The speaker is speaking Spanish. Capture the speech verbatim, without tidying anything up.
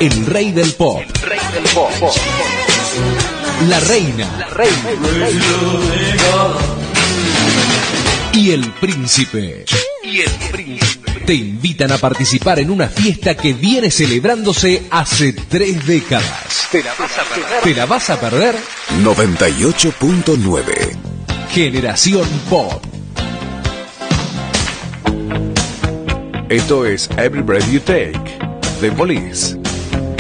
el rey del pop. El rey del pop. La reina. La reina. Y el príncipe. Y el príncipe. Te invitan a participar en una fiesta que viene celebrándose hace tres décadas. ¿Te la vas a perder? ¿Te la vas a perder? noventa y ocho punto nueve. Generación Pop. Esto es Every Breath You Take, The Police.